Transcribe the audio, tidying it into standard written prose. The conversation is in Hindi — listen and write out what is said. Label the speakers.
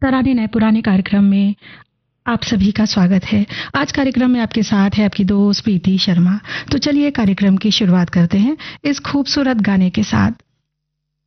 Speaker 1: तराने नए पुराने कार्यक्रम में आप सभी का स्वागत है। आज कार्यक्रम में आपके साथ है आपकी दोस्त प्रीति शर्मा। तो चलिए कार्यक्रम की शुरुआत करते हैं इस खूबसूरत गाने के साथ।